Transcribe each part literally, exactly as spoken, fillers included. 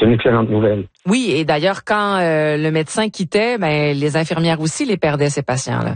c'est une excellente nouvelle. Oui, et d'ailleurs, quand euh, le médecin quittait, ben, les infirmières aussi les perdaient, ces patients-là.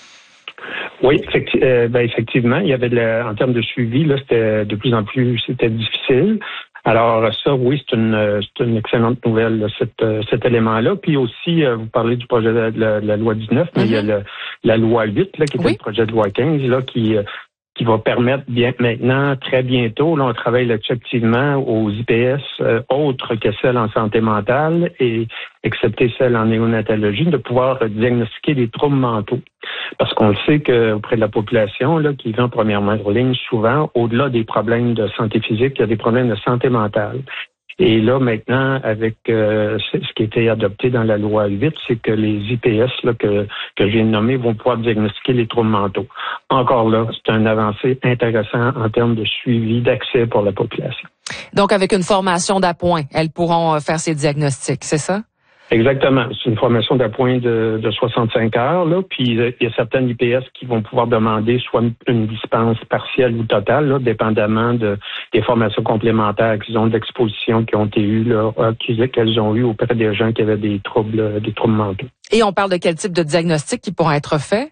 Oui, effecti- euh, ben, effectivement, il y avait de la, en termes de suivi, là, c'était de plus en plus, c'était difficile. Alors ça, oui, c'est une, c'est une excellente nouvelle, là, cet, cet élément-là. Puis aussi, euh, vous parlez du projet de la, de la loi dix-neuf, mais mm-hmm. il y a le, la loi huit, là, qui était oui. le projet de loi quinze, là, qui qui va permettre bien maintenant, très bientôt, là, on travaille là-dessus activement aux I P S euh, autres que celles en santé mentale et excepté celles en néonatologie, de pouvoir euh, diagnostiquer des troubles mentaux. Parce qu'on le sait qu'auprès de la population là, qui vit en première ligne, souvent, au-delà des problèmes de santé physique, il y a des problèmes de santé mentale. Et là, maintenant, avec euh, ce qui a été adopté dans la loi huit, c'est que les I P S là, que, que je viens de nommer vont pouvoir diagnostiquer les troubles mentaux. Encore là, c'est un avancé intéressant en termes de suivi, d'accès pour la population. Donc, avec une formation d'appoint, elles pourront faire ces diagnostics, c'est ça? Exactement. C'est une formation d'appoint de, de soixante-cinq heures, là. Puis il y a certaines I P S qui vont pouvoir demander soit une, une dispense partielle ou totale, là, dépendamment de des formations complémentaires qu'ils ont d'exposition qui ont été eues, là, qu'elles ont eues auprès des gens qui avaient des troubles, des troubles mentaux. Et on parle de quel type de diagnostic qui pourra être fait?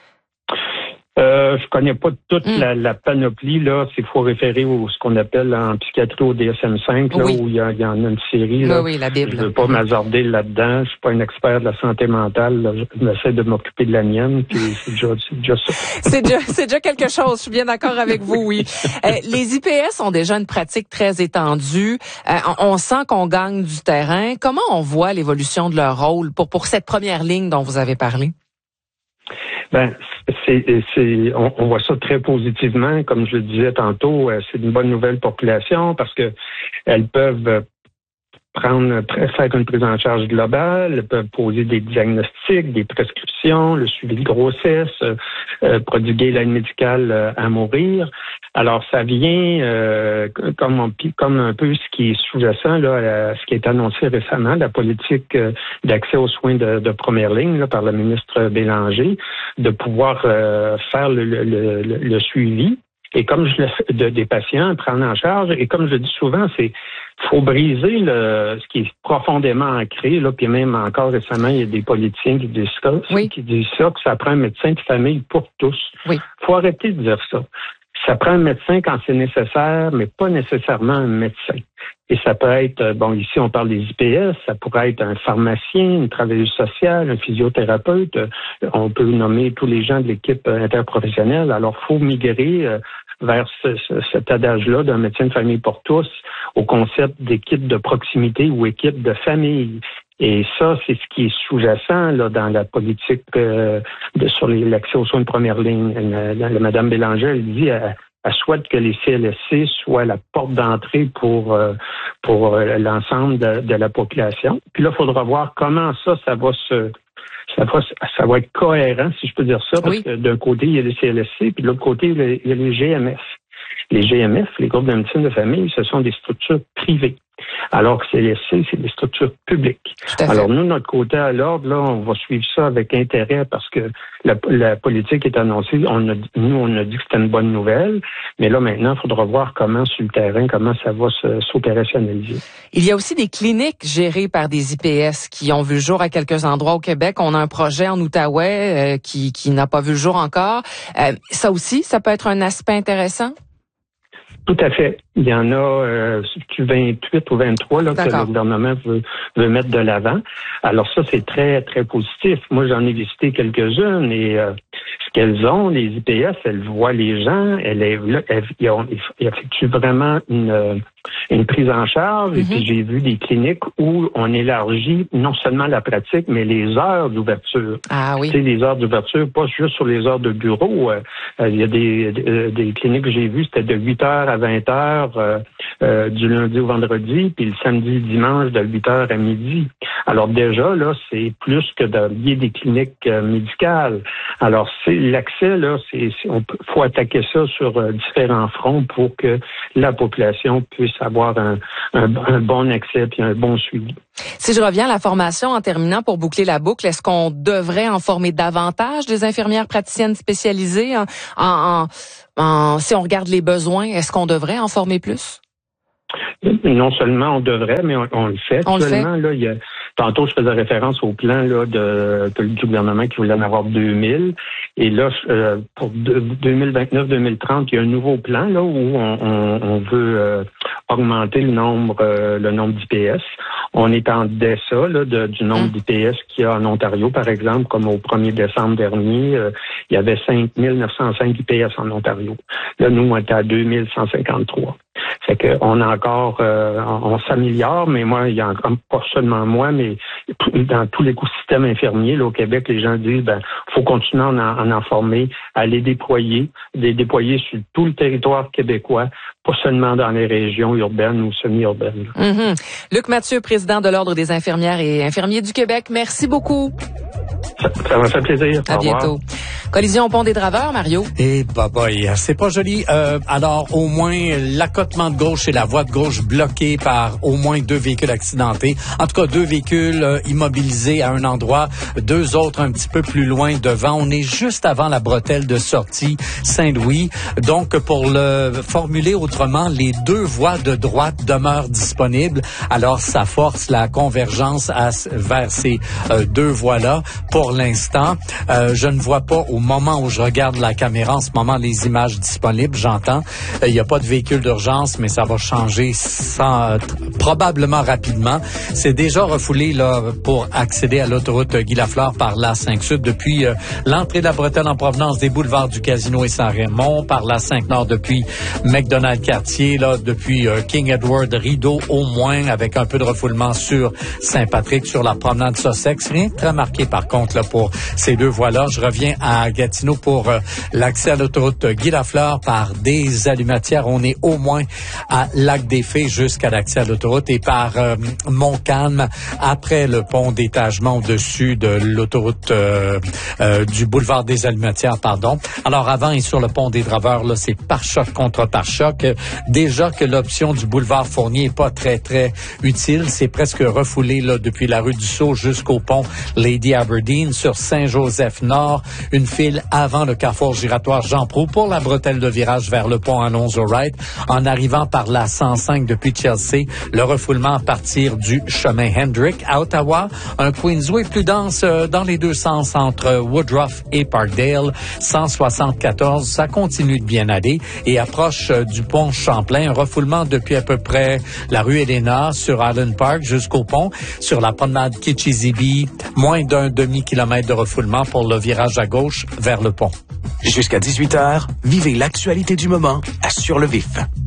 Euh, je connais pas toute mm. la, la panoplie, là. Il faut référer au ce qu'on appelle en psychiatrie au D S M cinq, là, oui. où il y, y en a une série. Là. Oui, oui, la Bible. Je veux pas mm. m'hazarder là-dedans. Je suis pas un expert de la santé mentale. Là. J'essaie de m'occuper de la mienne, puis c'est déjà, c'est déjà ça. c'est déjà, c'est déjà quelque chose. Je suis bien d'accord avec vous, oui. Euh, les I P S ont déjà une pratique très étendue. Euh, on, on sent qu'on gagne du terrain. Comment on voit l'évolution de leur rôle pour, pour cette première ligne dont vous avez parlé? Ben, c'est, c'est, on, on voit ça très positivement. Comme je le disais tantôt, c'est une bonne nouvelle population parce que elles peuvent prendre, faire une prise en charge globale, elles peuvent poser des diagnostics, des prescriptions, le suivi de grossesse, euh, prodiguer l'aide médicale euh, à mourir. Alors, ça vient euh, comme, on, comme un peu ce qui est sous-jacent là, à ce qui est annoncé récemment, la politique euh, d'accès aux soins de, de première ligne là, par le ministre Bélanger, de pouvoir euh, faire le, le, le, le suivi. Et comme je le de, des patients, prendre en charge, et comme je le dis souvent, c'est faut briser le ce qui est profondément ancré, là, puis même encore récemment, il y a des politiciens qui disent ça, oui. qui disent ça, que ça prend un médecin de famille pour tous. Oui. Faut arrêter de dire ça. Ça prend un médecin quand c'est nécessaire, mais pas nécessairement un médecin. Et ça peut être, bon, ici on parle des I P S, ça pourrait être un pharmacien, une travailleuse sociale, un physiothérapeute. On peut nommer tous les gens de l'équipe interprofessionnelle. Alors, il faut migrer euh, vers ce, ce, cet adage-là d'un médecin de famille pour tous au concept d'équipe de proximité ou équipe de famille. Et ça, c'est ce qui est sous-jacent là dans la politique euh, de, sur les, l'accès aux soins de première ligne. La, la, la Madame Bélanger, elle dit, elle, elle souhaite que les C L S C soient la porte d'entrée pour euh, pour euh, l'ensemble de, de la population. Puis là, il faudra voir comment ça, ça va se ça va ça va être cohérent, si je peux dire ça, parce oui. que d'un côté, il y a les C L S C, puis de l'autre côté, il y a les G M F. Les G M F, les groupes de médecine de famille, ce sont des structures privées. Alors que C L S C, c'est des structures publiques. Alors nous, notre côté à l'ordre, là, on va suivre ça avec intérêt parce que la, la politique est annoncée. On a, nous, on a dit que c'était une bonne nouvelle, mais là maintenant, il faudra voir comment sur le terrain, comment ça va se, s'opérationnaliser. Il y a aussi des cliniques gérées par des I P S qui ont vu le jour à quelques endroits au Québec. On a un projet en Outaouais euh, qui, qui n'a pas vu le jour encore. Euh, ça aussi, ça peut être un aspect intéressant? Tout à fait. Il y en a euh, vingt-huit ou vingt-trois là, que le gouvernement veut, veut mettre de l'avant. Alors ça, c'est très, très positif. Moi, j'en ai visité quelques-unes et euh, ce qu'elles ont, les I P S, elles voient les gens, elles, elles, elles, elles effectuent vraiment une, une prise en charge. Mm-hmm. Et puis j'ai vu des cliniques où on élargit non seulement la pratique, mais les heures d'ouverture. Ah oui. Tu sais, les heures d'ouverture, pas juste sur les heures de bureau. Euh, il y a des, des, des cliniques que j'ai vues, c'était de huit heures à vingt heures euh, euh, du lundi au vendredi, puis le samedi et dimanche de huit heures à midi. Alors déjà, là, c'est plus que de lier des cliniques euh, médicales. Alors, c'est l'accès, là, c'est, c'est on faut attaquer ça sur euh, différents fronts pour que la population puisse avoir un, un, un bon accès puis un bon suivi. Si je reviens à la formation en terminant pour boucler la boucle, est-ce qu'on devrait en former davantage des infirmières praticiennes spécialisées en, en, en, en si on regarde les besoins, est-ce qu'on devrait en former plus? Non seulement on devrait, mais on, on le fait. On Actuellement, le fait. là, il y a, tantôt, je faisais référence au plan là, de, de, du gouvernement qui voulait en avoir deux mille. Et là, euh, pour deux mille vingt-neuf deux mille trente, il y a un nouveau plan là où on, on, on veut euh, augmenter le nombre euh, le nombre d'I P S. On est en deçà là, de, du nombre mmh. d'I P S qu'il y a en Ontario, par exemple, comme au premier décembre dernier, euh, il y avait cinq mille neuf cent cinq I P S en Ontario. Là, nous, on est à deux mille cent cinquante-trois. Fait que on a encore, euh, on, on s'améliore, mais moi, il y a encore, pas seulement moi, mais dans tout l'écosystème infirmier là, au Québec, les gens disent, ben, faut continuer à en, en, en former, à les déployer, les déployer sur tout le territoire québécois, pas seulement dans les régions urbaines ou semi-urbaines. Mm-hmm. Luc Mathieu, président de l'Ordre des infirmières et infirmiers du Québec, merci beaucoup. Ça, ça m'a fait plaisir. À Au bientôt. revoir. Collision au pont des Draveurs, Mario. Eh bah boy, c'est pas joli. Euh, alors, au moins, l'accotement de gauche et la voie de gauche bloquée par au moins deux véhicules accidentés. En tout cas, deux véhicules euh, immobilisés à un endroit, deux autres un petit peu plus loin devant. On est juste avant la bretelle de sortie Saint-Louis. Donc, pour le formuler autrement, les deux voies de droite demeurent disponibles. Alors, ça force la convergence à, vers ces euh, deux voies-là. Pour l'instant, euh, je ne vois pas au moment où je regarde la caméra, en ce moment, les images disponibles, j'entends. Il euh, n'y a pas de véhicule d'urgence, mais ça va changer sans, euh, probablement rapidement. C'est déjà refoulé là pour accéder à l'autoroute Guy Lafleur par l'A cinq Sud depuis euh, l'entrée de la bretelle en provenance des boulevards du Casino et Saint-Raymond, par l'A cinq Nord depuis McDonald-Cartier, là depuis euh, King Edward, Rideau au moins, avec un peu de refoulement sur Saint-Patrick, sur la promenade Sussex. Rien de très marqué par contre là pour ces deux voies-là. Je reviens à Gatineau pour euh, l'accès à l'autoroute Guy Lafleur par des allumatières. On est au moins à Lac-des-Fées jusqu'à l'accès à l'autoroute et par euh, Montcalm après le pont d'étagement au-dessus de l'autoroute euh, euh, du boulevard des Allumatières, pardon. Alors avant et sur le pont des Draveurs, là, c'est pare-choc contre pare-choc. Déjà que l'option du boulevard Fournier est pas très très utile, c'est presque refoulé là depuis la rue du Sceau jusqu'au pont Lady Aberdeen sur Saint-Joseph-Nord. Une file avant le carrefour giratoire Jean Proulx pour la bretelle de virage vers le pont Alonzo-Wright. En arrivant par la cent cinq depuis Chelsea, le refoulement à partir du chemin Hendrick à Ottawa. Un Queensway plus dense euh, dans les deux sens entre Woodruff et Parkdale. cent soixante-quatorze, ça continue de bien aller et approche euh, du pont Champlain. Un refoulement depuis à peu près la rue Elena sur Island Park jusqu'au pont. Sur la promenade Kitchizibi, moins d'un demi-kilomètre de refoulement pour le virage à gauche vers le pont. Jusqu'à dix-huit heures, vivez l'actualité du moment à Sur le Vif.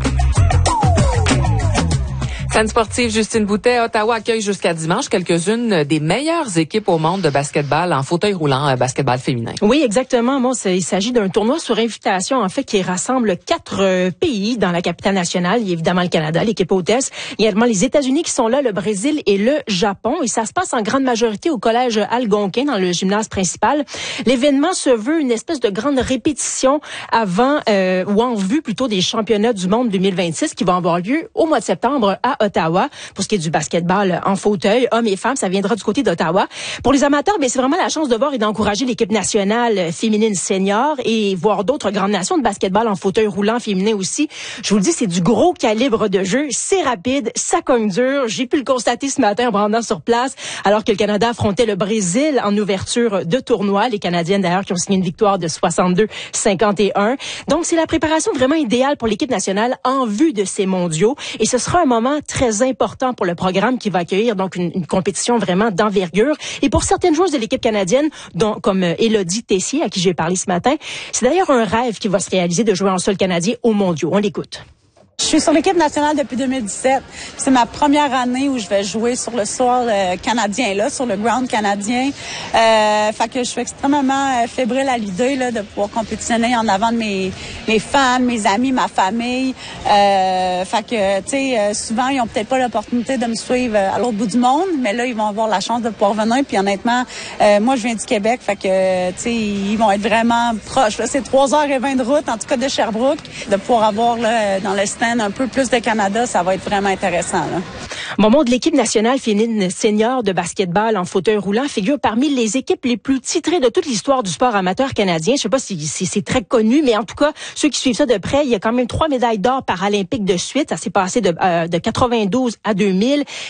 Scène sportive, Justine Boutet. Ottawa accueille jusqu'à dimanche quelques-unes des meilleures équipes au monde de basketball en fauteuil roulant, euh, basketball féminin. Oui, exactement. Bon, il s'agit d'un tournoi sur invitation, en fait, qui rassemble quatre euh, pays dans la capitale nationale. Il y a évidemment le Canada, l'équipe hôtesse. Il y a également les États-Unis qui sont là, le Brésil et le Japon. Et ça se passe en grande majorité au collège Algonquin, dans le gymnase principal. L'événement se veut une espèce de grande répétition avant, euh, ou en vue plutôt des championnats du monde deux mille vingt-six qui vont avoir lieu au mois de septembre à Ottawa. Pour ce qui est du basketball en fauteuil, hommes et femmes, ça viendra du côté d'Ottawa. Pour les amateurs, bien, c'est vraiment la chance de voir et d'encourager l'équipe nationale féminine senior et voir d'autres grandes nations de basketball en fauteuil roulant féminin aussi. Je vous le dis, c'est du gros calibre de jeu. C'est rapide, ça cogne dur. J'ai pu le constater ce matin en me rendant sur place, alors que le Canada affrontait le Brésil en ouverture de tournoi. Les Canadiennes, d'ailleurs, qui ont signé une victoire de soixante-deux à cinquante et un. Donc, c'est la préparation vraiment idéale pour l'équipe nationale en vue de ces mondiaux. Et ce sera un moment très important pour le programme qui va accueillir donc une, une compétition vraiment d'envergure. Et pour certaines joueuses de l'équipe canadienne, dont comme euh, Élodie Tessier, à qui j'ai parlé ce matin, c'est d'ailleurs un rêve qui va se réaliser de jouer en sol canadien aux mondiaux. On l'écoute. Je suis sur l'équipe nationale depuis deux mille dix-sept. C'est ma première année où je vais jouer sur le sol euh, canadien, là, sur le ground canadien. Euh, fait que je suis extrêmement euh, fébrile à l'idée là, de pouvoir compétitionner en avant de mes, mes fans, mes amis, ma famille. Euh, fait que, tu sais, euh, souvent, ils ont peut-être pas l'opportunité de me suivre à l'autre bout du monde, mais là, ils vont avoir la chance de pouvoir venir. Puis honnêtement, euh, moi, je viens du Québec, fait que, tu sais, ils vont être vraiment proches. Là, c'est trois heures vingt de route, en tout cas de Sherbrooke, de pouvoir avoir là, dans le stand amène un peu plus de Canada, ça va être vraiment intéressant. Là. Mon monde de l'équipe nationale féminine senior de basketball en fauteuil roulant figure parmi les équipes les plus titrées de toute l'histoire du sport amateur canadien. Je sais pas si, si c'est très connu, mais en tout cas, ceux qui suivent ça de près, il y a quand même trois médailles d'or paralympiques de suite. Ça s'est passé de, euh, de quatre-vingt-douze à deux mille.